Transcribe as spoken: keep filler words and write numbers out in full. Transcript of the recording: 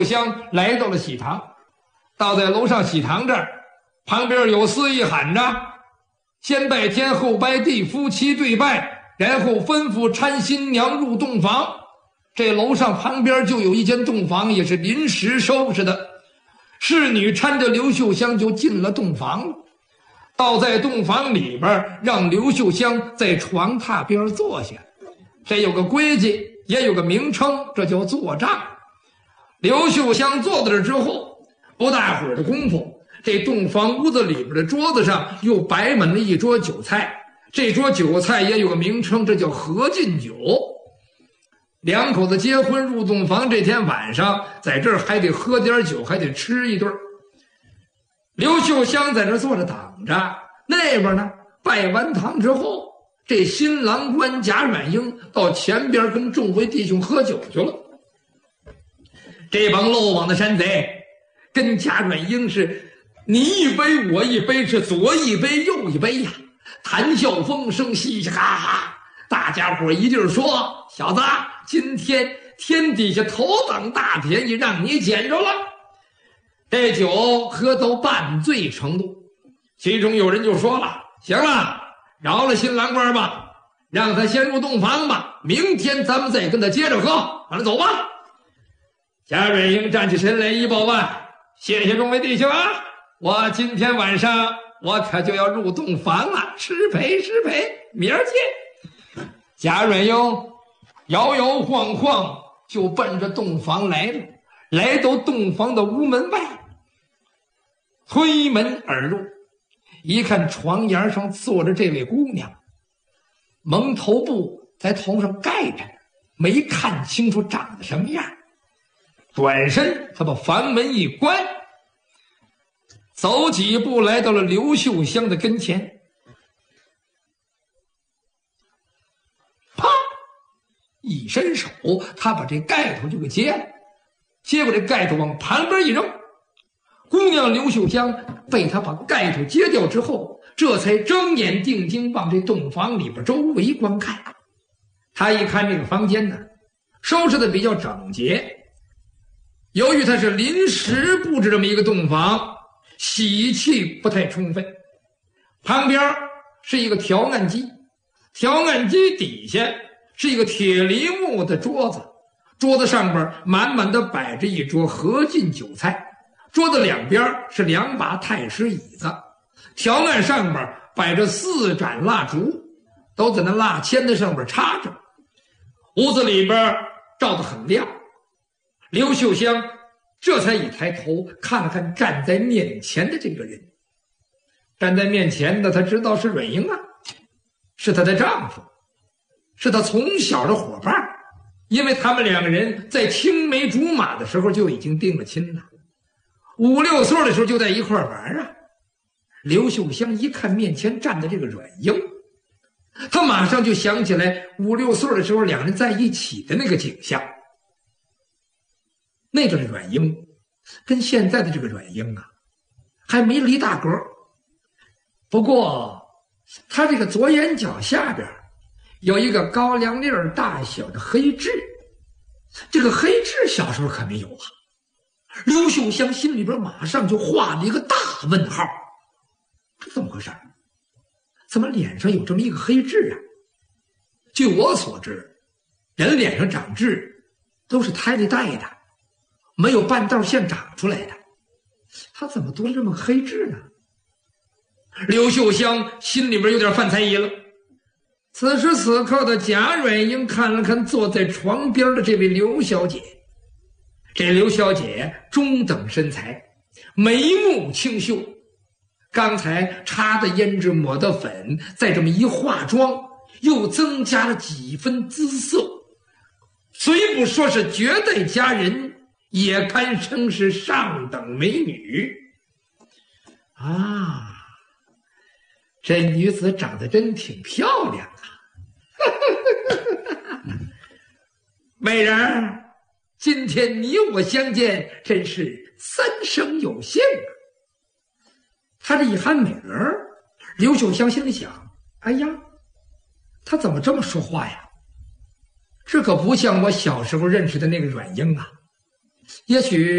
香来到了喜堂，到在楼上喜堂这儿，旁边有司仪喊着：“先拜天后拜地，夫妻对拜，然后吩咐搀新娘入洞房。”这楼上旁边就有一间洞房，也是临时收拾的。侍女搀着刘秀香就进了洞房了。倒在洞房里边，让刘秀香在床榻边坐下。这有个规矩，也有个名称，这叫坐帐。刘秀香坐在这之后，不大会儿的功夫，这洞房屋子里边的桌子上又摆满了一桌酒菜。这桌酒菜也有个名称，这叫合卺酒。两口子结婚入洞房这天晚上，在这儿还得喝点酒，还得吃一顿。刘秀香在这坐着等着，那边呢，拜完堂之后，这新郎官贾软英到前边跟众位弟兄喝酒去了。这帮漏网的山贼跟贾软英是你一杯我一杯，是左一杯右一杯呀，谈笑风生，嘻嘻哈哈。大家伙一劲说：“小子，今天天底下头等大便宜让你捡着了。”这酒喝到半醉程度，其中有人就说了：“行了，饶了新郎官吧，让他先入洞房吧，明天咱们再跟他接着喝，完了走吧。”贾软英站起身来一抱腕：“谢谢众位弟兄啊，我今天晚上我可就要入洞房了，失陪失陪，明儿见。”贾软英摇摇晃晃就奔着洞房来了，来到洞房的屋门外，推门而入，一看床沿上坐着这位姑娘，蒙头布在头上盖着，没看清楚长得什么样。转身他把房门一关，走几步来到了刘秀香的跟前，啪一伸手，他把这盖头就给揭了，接过这盖头往旁边一扔。姑娘刘秀香被他把盖头揭掉之后，这才睁眼定睛往这洞房里边周围观看。他一看这个房间呢，收拾的比较整洁。由于他是临时布置这么一个洞房，喜气不太充分。旁边是一个调案机，调案机底下是一个铁梨木的桌子，桌子上边满满的摆着一桌合卺酒菜，桌子两边是两把太师椅子，条案上边摆着四盏蜡烛，都在那蜡签子上边插着。屋子里边照得很亮。刘秀香这才一抬头看了看站在面前的这个人，站在面前的他知道是软英啊，是她的丈夫，是她从小的伙伴，因为他们两个人在青梅竹马的时候就已经定了亲了，五六岁的时候就在一块玩啊。刘秀香一看面前站的这个软英，他马上就想起来五六岁的时候两人在一起的那个景象。那个软英跟现在的这个软英啊还没离大格，不过他这个左眼角下边有一个高粱粒大小的黑痣，这个黑痣小时候可没有啊。刘秀香心里边马上就画了一个大问号，这怎么回事？怎么脸上有这么一个黑痣啊？据我所知，人脸上长痣都是胎里带的，没有半道线长出来的，他怎么多了这么个黑痣呢？刘秀香心里边有点犯猜疑了。此时此刻的贾软英看了看坐在床边的这位刘小姐，这刘小姐中等身材，眉目清秀，刚才擦的胭脂抹的粉，再这么一化妆，又增加了几分姿色，虽不说是绝代佳人，也堪称是上等美女啊！这女子长得真挺漂亮啊！美人，今天你我相见，真是三生有幸啊！他这一喊美人，刘秀香心里想：哎呀，他怎么这么说话呀？这可不像我小时候认识的那个软英啊！也许